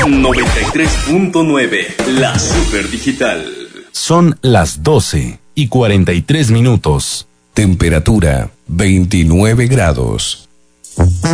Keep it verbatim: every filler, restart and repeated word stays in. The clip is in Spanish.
noventa y tres punto nueve, la Super Digital. Son las doce y cuarenta y tres minutos. Temperatura veintinueve grados.